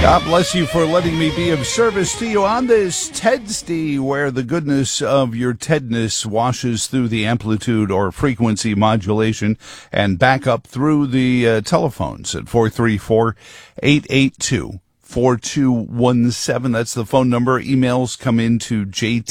God bless you for letting me be of service to you on this TEDSD, where the goodness of your TEDness washes through the amplitude or frequency modulation and back up through the telephones at 434-882-4217. That's the phone number. Emails come into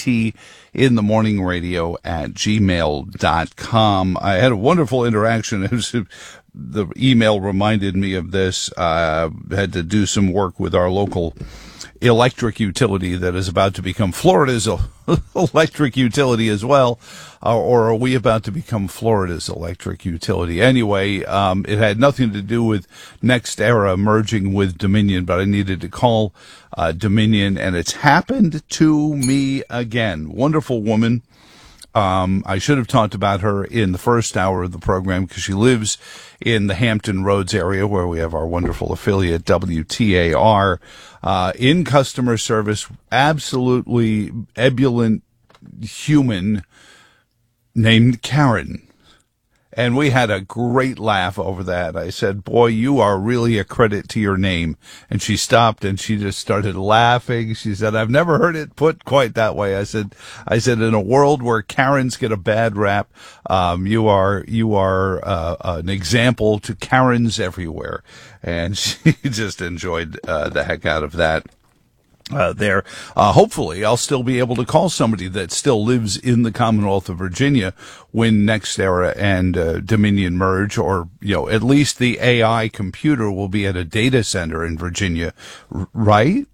jtinthemorningradio@gmail.com. I had a wonderful interaction. It was the email reminded me of this. I had to do some work with our local electric utility that is about to become Florida's electric utility as well. Or are we about to become Florida's electric utility? Anyway, it had nothing to do with NextEra merging with Dominion, but I needed to call Dominion, and it's happened to me again. Wonderful woman. I should have talked about her in the first hour of the program because she lives in the Hampton Roads area where we have our wonderful affiliate WTAR, in customer service, absolutely ebullient human named Karen. And we had a great laugh over that. I said, boy, you are really a credit to your name. And she stopped and she just started laughing. She said, I've never heard it put quite that way. I said, in a world where Karens get a bad rap, you are an example to Karens everywhere. And she just enjoyed the heck out of that. Hopefully I'll still be able to call somebody that still lives in the Commonwealth of Virginia when NextEra and Dominion merge, or, at least the AI computer will be at a data center in Virginia, right?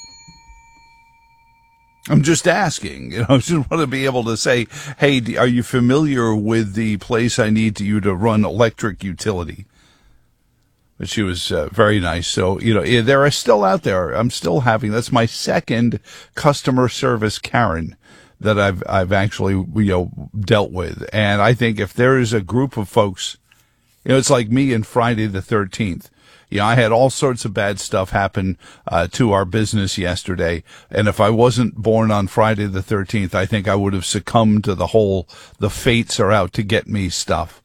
I'm just asking, I just want to be able to say, hey, are you familiar with the place I need you to run electric utility? But she was very nice. So, they're still out there. I'm still having, that's my second customer service Karen that I've actually, dealt with. And I think if there is a group of folks, it's like me and Friday the 13th. I had all sorts of bad stuff happen to our business yesterday. And if I wasn't born on Friday the 13th, I think I would have succumbed to the fates are out to get me stuff.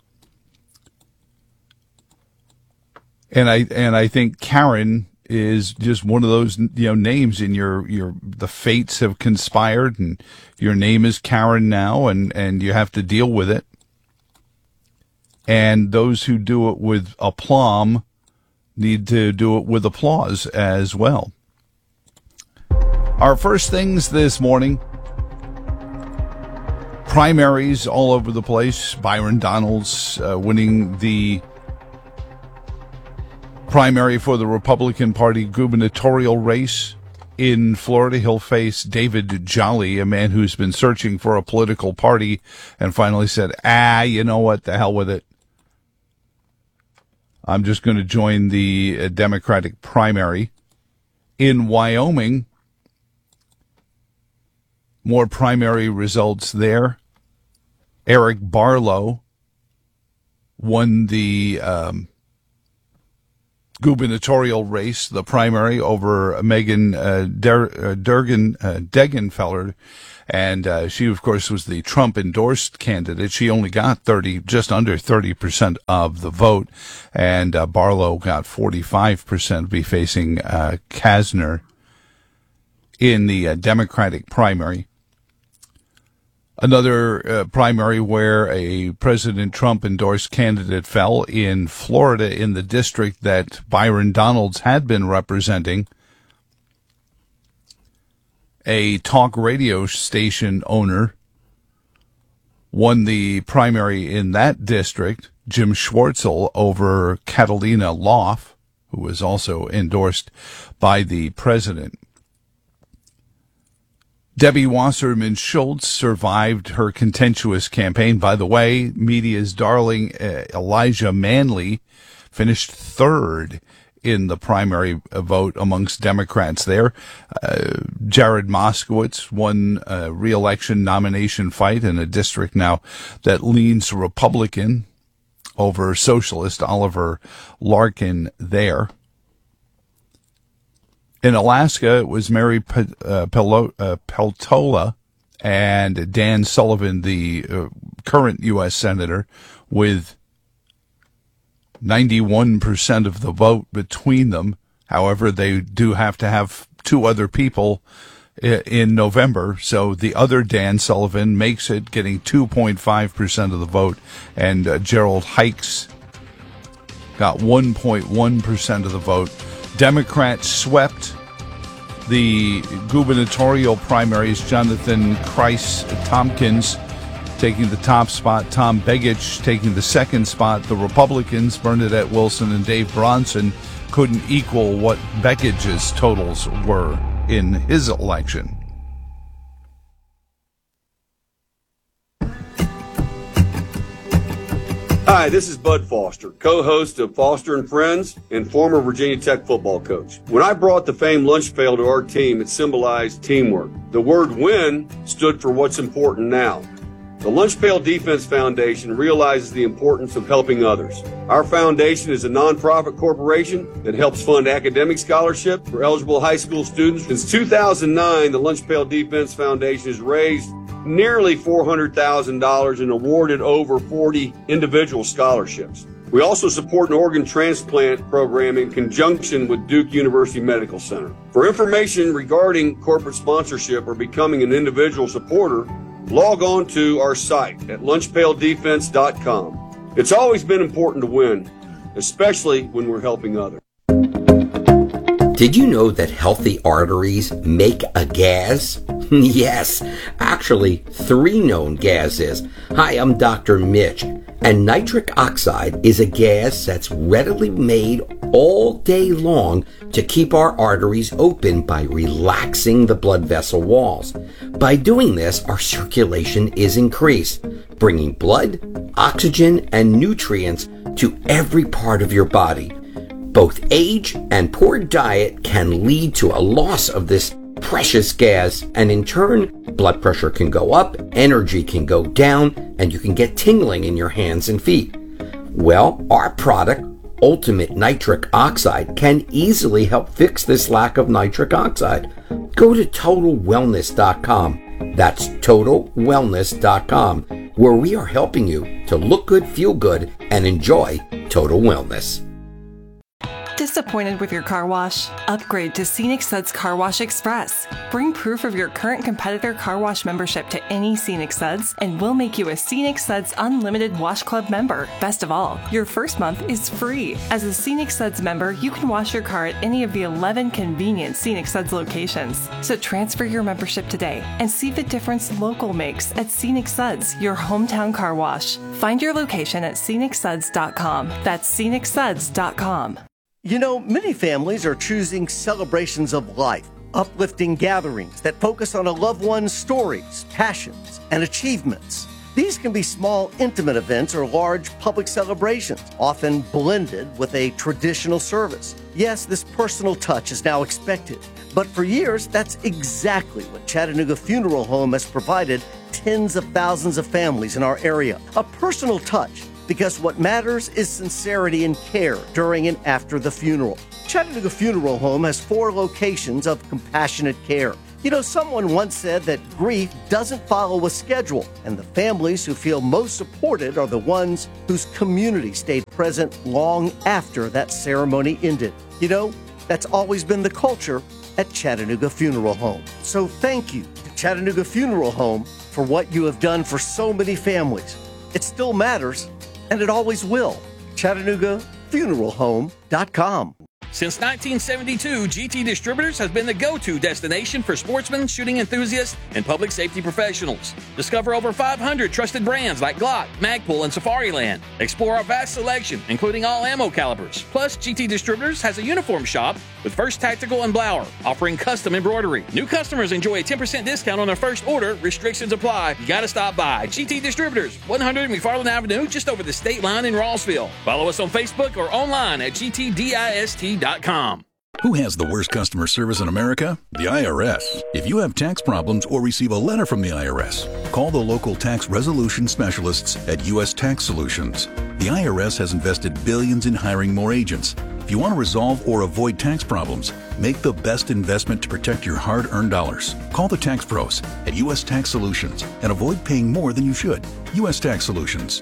And I think Karen is just one of those, names in the fates have conspired and your name is Karen now and you have to deal with it. And those who do it with aplomb need to do it with applause as well. Our first things this morning, primaries all over the place. Byron Donalds winning the primary for the Republican Party gubernatorial race in Florida. He'll face David Jolly, a man who's been searching for a political party and finally said, you know what, the hell with it. I'm just going to join the Democratic primary. In Wyoming, more primary results there. Eric Barlow won the gubernatorial race, the primary, over Megan Degenfeller, and she, of course, was the Trump-endorsed candidate. She only got just under 30% of the vote, and Barlow got 45%, be facing Kasner in the Democratic primary. Another primary where a President Trump-endorsed candidate fell in Florida in the district that Byron Donalds had been representing. A talk radio station owner won the primary in that district, Jim Schwartzel, over Catalina Loff, who was also endorsed by the president. Debbie Wasserman Schultz survived her contentious campaign. By the way, media's darling Elijah Manley finished third in the primary vote amongst Democrats there. Jared Moskowitz won a re-election nomination fight in a district now that leans Republican over socialist Oliver Larkin there. In Alaska, it was Mary Peltola and Dan Sullivan, the current U.S. Senator, with 91% of the vote between them. However, they do have to have 2 other people in November, so the other Dan Sullivan makes it, getting 2.5% of the vote, and Gerald Hikes got 1.1% of the vote. Democrats swept the gubernatorial primaries. Jonathan Christ Tompkins taking the top spot, Tom Begich taking the second spot. The Republicans, Bernadette Wilson and Dave Bronson, couldn't equal what Begich's totals were in his election. Hi, this is Bud Foster, co-host of Foster and Friends and former Virginia Tech football coach. When I brought the famed lunch pail to our team, it symbolized teamwork. The word win stood for what's important now. The Lunch Pail Defense Foundation realizes the importance of helping others. Our foundation is a nonprofit corporation that helps fund academic scholarship for eligible high school students. Since 2009, the Lunch Pail Defense Foundation has raised nearly $400,000 and awarded over 40 individual scholarships. We also support an organ transplant program in conjunction with Duke University Medical Center. For information regarding corporate sponsorship or becoming an individual supporter, log on to our site at lunchpaildefense.com. It's always been important to win, especially when we're helping others. Did you know that healthy arteries make a gas? Yes, actually 3 known gases. Hi, I'm Dr. Mitch, and nitric oxide is a gas that's readily made all day long to keep our arteries open by relaxing the blood vessel walls. By doing this, our circulation is increased, bringing blood, oxygen, and nutrients to every part of your body. Both age and poor diet can lead to a loss of this precious gas, and in turn, blood pressure can go up, energy can go down, and you can get tingling in your hands and feet. Well, our product, Ultimate Nitric Oxide, can easily help fix this lack of nitric oxide. Go to TotalWellness.com. That's TotalWellness.com, where we are helping you to look good, feel good, and enjoy total wellness. Disappointed with your car wash? Upgrade to Scenic Suds Car Wash Express. Bring proof of your current competitor car wash membership to any Scenic Suds, and we'll make you a Scenic Suds Unlimited Wash Club member. Best of all, your first month is free. As a Scenic Suds member, you can wash your car at any of the 11 convenient Scenic Suds locations. So transfer your membership today and see the difference local makes at Scenic Suds, your hometown car wash. Find your location at scenicsuds.com. That's scenicsuds.com. You know, many families are choosing celebrations of life, uplifting gatherings that focus on a loved one's stories, passions, and achievements. These can be small, intimate events or large public celebrations, often blended with a traditional service. Yes, this personal touch is now expected, but for years, that's exactly what Chattanooga Funeral Home has provided tens of thousands of families in our area. A personal touch, because what matters is sincerity and care during and after the funeral. Chattanooga Funeral Home has 4 locations of compassionate care. You know, someone once said that grief doesn't follow a schedule, and the families who feel most supported are the ones whose community stayed present long after that ceremony ended. You know, that's always been the culture at Chattanooga Funeral Home. So thank you to Chattanooga Funeral Home for what you have done for so many families. It still matters, and it always will. ChattanoogaFuneralHome.com. Since 1972, GT Distributors has been the go-to destination for sportsmen, shooting enthusiasts, and public safety professionals. Discover over 500 trusted brands like Glock, Magpul, and Safariland. Explore our vast selection, including all ammo calibers. Plus, GT Distributors has a uniform shop with First Tactical and Blower, offering custom embroidery. New customers enjoy a 10% discount on their first order. Restrictions apply. You gotta stop by. GT Distributors, 100 McFarland Avenue, just over the state line in Rossville. Follow us on Facebook or online at gtdist.com. Who has the worst customer service in America? The IRS. If you have tax problems or receive a letter from the IRS, call the local tax resolution specialists at U.S. Tax Solutions. The IRS has invested billions in hiring more agents. If you want to resolve or avoid tax problems, make the best investment to protect your hard-earned dollars. Call the tax pros at U.S. Tax Solutions and avoid paying more than you should. U.S. Tax Solutions,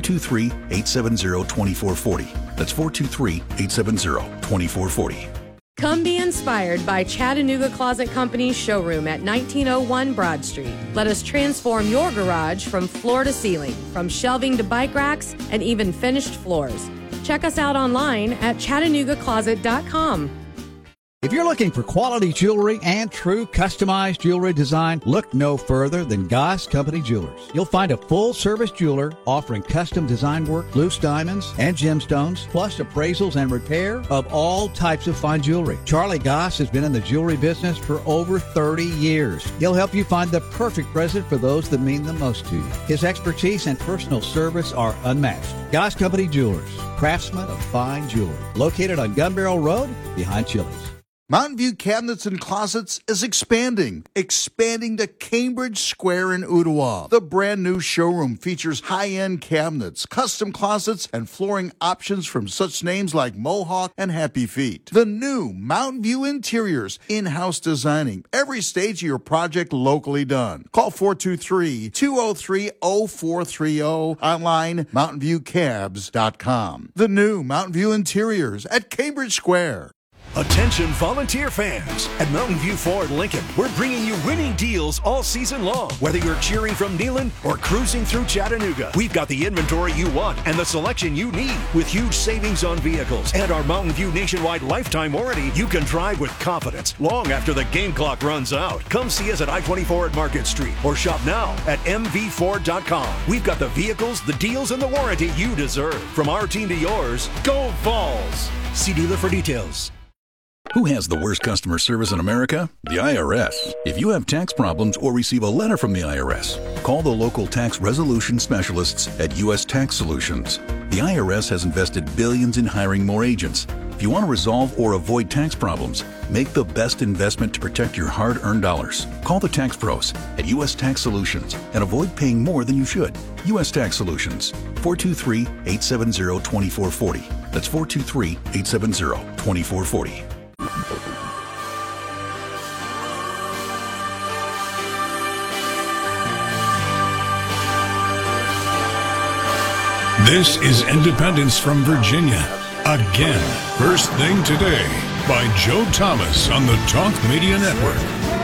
423-870-2440. That's 423-870-2440. Come be inspired by Chattanooga Closet Company's showroom at 1901 Broad Street. Let us transform your garage from floor to ceiling, from shelving to bike racks, and even finished floors. Check us out online at ChattanoogaCloset.com. If you're looking for quality jewelry and true customized jewelry design, look no further than Goss Company Jewelers. You'll find a full-service jeweler offering custom design work, loose diamonds, and gemstones, plus appraisals and repair of all types of fine jewelry. Charlie Goss has been in the jewelry business for over 30 years. He'll help you find the perfect present for those that mean the most to you. His expertise and personal service are unmatched. Goss Company Jewelers, craftsmen of fine jewelry. Located on Gun Barrel Road, behind Chili's. Mountain View Cabinets and Closets is expanding to Cambridge Square in Ottawa. The brand new showroom features high-end cabinets, custom closets, and flooring options from such names like Mohawk and Happy Feet. The new Mountain View Interiors, in-house designing, every stage of your project locally done. Call 423-203-0430, online mountainviewcabs.com. The new Mountain View Interiors at Cambridge Square. Attention volunteer fans! At Mountain View Ford Lincoln, we're bringing you winning deals all season long. Whether you're cheering from Neyland or cruising through Chattanooga, we've got the inventory you want and the selection you need. With huge savings on vehicles and our Mountain View nationwide lifetime warranty, you can drive with confidence long after the game clock runs out. Come see us at I-24 at Market Street or shop now at mvford.com. We've got the vehicles, the deals, and the warranty you deserve. From our team to yours, go Vols! See dealer for details. Who has the worst customer service in America? The IRS. If you have tax problems or receive a letter from the IRS, call the local tax resolution specialists at U.S. Tax Solutions. The IRS has invested billions in hiring more agents. If you want to resolve or avoid tax problems, make the best investment to protect your hard-earned dollars. Call the Tax Pros at U.S. Tax Solutions and avoid paying more than you should. U.S. Tax Solutions, 423-870-2440. That's 423-870-2440. This is Independence from Virginia. Again, First Thing Today by Joe Thomas on the Talk Media Network.